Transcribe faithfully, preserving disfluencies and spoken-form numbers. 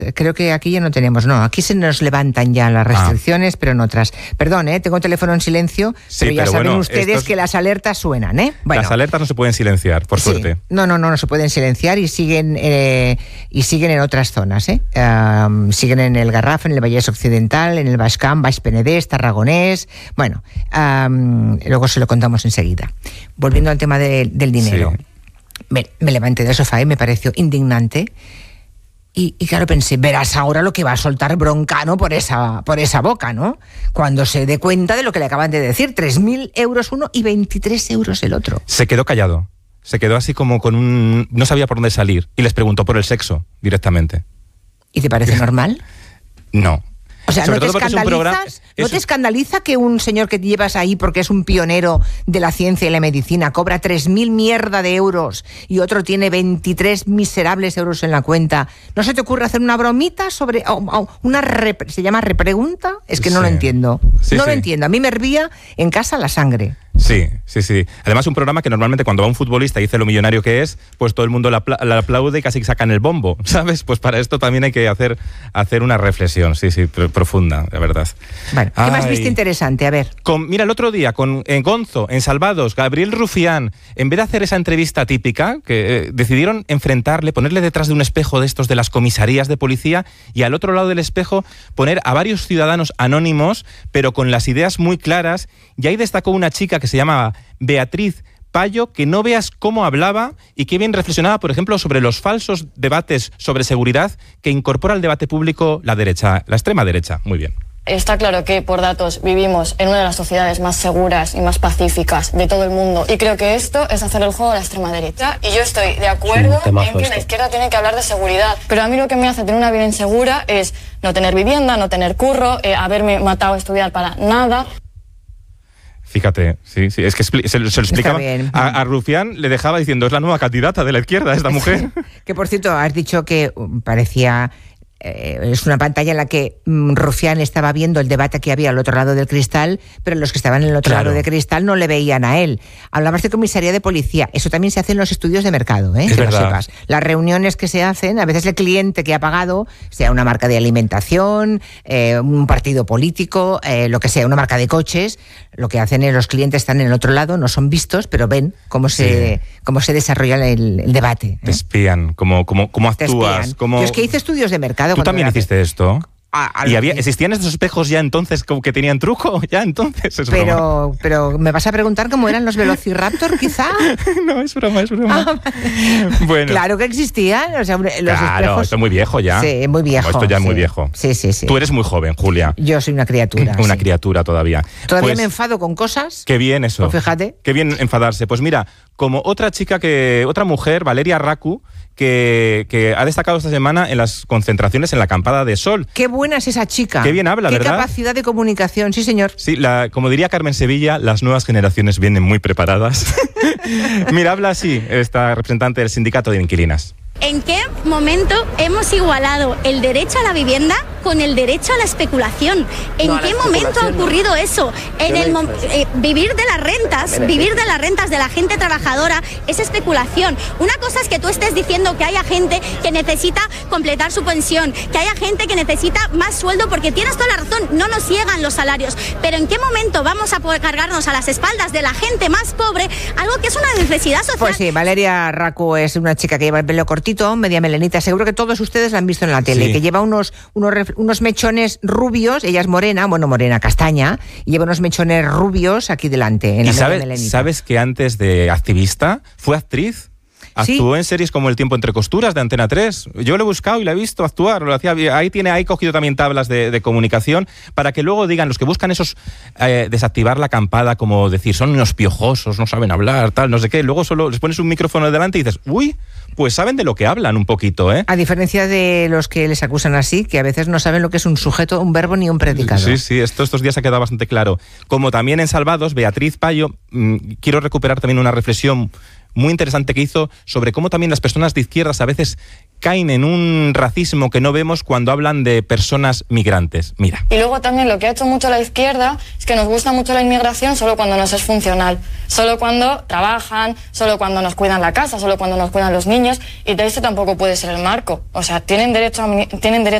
Creo que aquí ya no tenemos, no, aquí se nos levantan ya las restricciones, ah. pero en otras. Perdón, ¿eh? Tengo el teléfono en silencio, sí, pero ya pero saben bueno, ustedes estos... que las alertas suenan, ¿eh? Bueno, las alertas no se pueden silenciar, por sí. suerte. No, no, no, no se pueden silenciar y siguen eh, y siguen en otras zonas, ¿eh? Um, siguen en el Garraf, en el Vallès Occidental, en el Baix Camp, Baix Penedès, Tarragonés. Bueno, um, luego se lo contamos enseguida. Volviendo al tema de, del dinero. Sí. Me, me levanté del sofá y me pareció indignante. Y, y claro, pensé, verás ahora lo que va a soltar Broncano por esa, por esa boca, ¿no? Cuando se dé cuenta de lo que le acaban de decir, tres mil euros uno y veintitrés euros el otro. Se quedó callado, se quedó así como con un... no sabía por dónde salir y les preguntó por el sexo directamente. ¿Y te parece normal? No. O sea, Sobre ¿no te, escandalizas, programa, ¿no te escandaliza que un señor que llevas ahí porque es un pionero de la ciencia y la medicina cobra tres mil mierda de euros y otro tiene veintitrés miserables euros en la cuenta? ¿No se te ocurre hacer una bromita sobre oh, oh, una rep, se llama repregunta? Es que no sí. lo entiendo. Sí, no sí. lo entiendo. A mí me hervía en casa la sangre. Sí, sí, sí. Además, un programa que normalmente cuando va un futbolista y dice lo millonario que es, pues todo el mundo le apla- aplaude y casi que sacan el bombo, ¿sabes? Pues para esto también hay que hacer, hacer una reflexión, sí, sí, pr- profunda, la verdad. Bueno, ¿qué Ay. más viste interesante? A ver. Con, mira, el otro día, con en Gonzo, en Salvados, Gabriel Rufián, en vez de hacer esa entrevista típica, que eh, decidieron enfrentarle, ponerle detrás de un espejo de estos de las comisarías de policía y al otro lado del espejo poner a varios ciudadanos anónimos, pero con las ideas muy claras, y ahí destacó una chica que se llamaba Beatriz Payo, que no veas cómo hablaba y qué bien reflexionaba, por ejemplo, sobre los falsos debates sobre seguridad que incorpora al debate público la derecha, la extrema derecha. Muy bien. Está claro que por datos vivimos en una de las sociedades más seguras y más pacíficas de todo el mundo y creo que esto es hacer el juego a la extrema derecha y yo estoy de acuerdo en que la izquierda tiene que hablar de seguridad, pero a mí lo que me hace tener una vida insegura es no tener vivienda, no tener curro, eh, haberme matado a estudiar para nada. Fíjate, sí, sí, es que expli- se, se lo explicaba a, a Rufián, le dejaba diciendo, es la nueva candidata de la izquierda esta mujer. Que por cierto, has dicho que parecía... Eh, es una pantalla en la que mm, Rufián estaba viendo el debate que había al otro lado del cristal, pero los que estaban en el otro claro. lado del cristal no le veían a él. Hablabas de comisaría de policía, eso también se hace en los estudios de mercado, ¿eh? Es que verdad. lo sepas. Las reuniones que se hacen, a veces el cliente que ha pagado, sea una marca de alimentación, eh, un partido político, eh, lo que sea, una marca de coches, lo que hacen es los clientes están en el otro lado, no son vistos, pero ven cómo sí. se cómo se desarrolla el, el debate. ¿eh? Te espían, cómo, cómo, cómo actúas. Cómo... Yo es que hice estudios de mercado. ¿Tú también hiciste que... esto? A, a ¿Y había, existían estos espejos ya entonces como que tenían truco? Ya entonces es pero, broma. Pero ¿me vas a preguntar cómo eran los Velociraptor quizá? No, es broma, es broma. Ah, bueno. Claro que existían. O sea, los claro, espejos... esto es muy viejo ya. Sí, muy viejo. No, esto ya es sí. muy viejo. Sí, sí, sí. Tú eres muy joven, Julia. Yo soy una criatura. Una sí. criatura todavía. Todavía pues, me enfado con cosas. Qué bien eso. Pues fíjate. Qué bien enfadarse. Pues mira, como otra chica que, otra mujer, Valeria Raku, que, que ha destacado esta semana en las concentraciones en la acampada de Sol. Qué buena es esa chica. Qué bien habla, Qué ¿verdad? Qué capacidad de comunicación, sí señor. Sí, la, como diría Carmen Sevilla, las nuevas generaciones vienen muy preparadas. Mira, habla así esta representante del sindicato de inquilinas. ¿En qué momento hemos igualado el derecho a la vivienda con el derecho a la especulación? ¿En no, qué momento ha ocurrido no. eso? En el mo- eh, vivir de las rentas, vivir de las rentas de la gente trabajadora es especulación. Una cosa es que tú estés diciendo que haya gente que necesita completar su pensión, que haya gente que necesita más sueldo, porque tienes toda la razón, no nos llegan los salarios. Pero ¿en qué momento vamos a poder cargarnos a las espaldas de la gente más pobre algo que es una necesidad social? Pues sí, Valeria Raku es una chica que lleva el pelo cortito, media melenita, seguro que todos ustedes la han visto en la tele, sí. que lleva unos, unos, unos mechones rubios, ella es morena, bueno, morena, castaña, y lleva unos mechones rubios aquí delante, en la ¿Y media sabes, melenita. ¿sabes que antes de activista fue actriz? Actuó ¿Sí? en series como El tiempo entre costuras de Antena tres. Yo lo he buscado y la he visto actuar. Lo hacía, ahí tiene ahí cogido también tablas de, de comunicación para que luego digan los que buscan esos eh, desactivar la acampada, como decir son unos piojosos, no saben hablar, tal, no sé qué. Luego solo les pones un micrófono delante y dices, uy, pues saben de lo que hablan un poquito, ¿eh? A diferencia de los que les acusan así, que a veces no saben lo que es un sujeto, un verbo ni un predicado. Sí, sí, esto estos días ha quedado bastante claro. Como también en Salvados, Beatriz Payo, mmm, quiero recuperar también una reflexión muy interesante que hizo sobre cómo también las personas de izquierdas a veces caen en un racismo que no vemos cuando hablan de personas migrantes. Mira. Y luego también lo que ha hecho mucho la izquierda es que nos gusta mucho la inmigración solo cuando nos es funcional, solo cuando trabajan, solo cuando nos cuidan la casa, solo cuando nos cuidan los niños, y de eso tampoco puede ser el marco. O sea, tienen derecho a, tienen derecho